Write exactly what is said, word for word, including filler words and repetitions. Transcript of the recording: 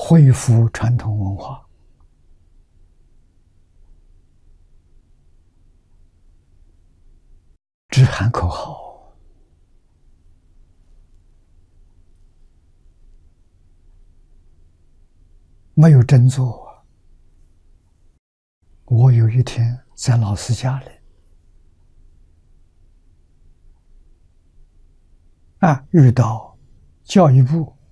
恢复传统文化。只喊口号，没有真做。我有一天在老师家里，啊，遇到教育部